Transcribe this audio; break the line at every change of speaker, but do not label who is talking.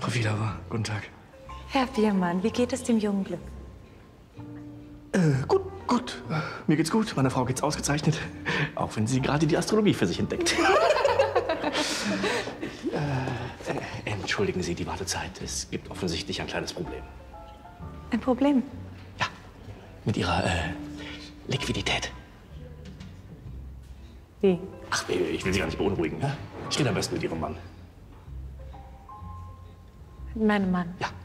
Frau Fiedauer, guten Tag.
Herr Biermann, wie geht es dem jungen Glück?
Gut. Mir geht's gut. Meiner Frau geht's ausgezeichnet. Auch wenn sie gerade die Astrologie für sich entdeckt. Entschuldigen Sie die Wartezeit. Es gibt offensichtlich ein kleines Problem.
Ein Problem?
Ja, mit Ihrer Liquidität.
Wie?
Ach, ich will Sie gar nicht beunruhigen. Ne? Ich rede am besten mit Ihrem Mann.
Mit meinem Mann?
Ja.